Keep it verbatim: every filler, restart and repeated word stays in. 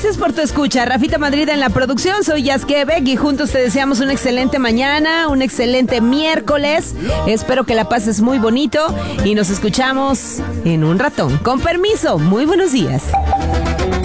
Gracias por tu escucha. Rafita Madrid en la producción. Soy Jazz Quebec y juntos te deseamos una excelente mañana, un excelente miércoles. Espero que la pases muy bonito y nos escuchamos en un ratón. Con permiso, muy buenos días.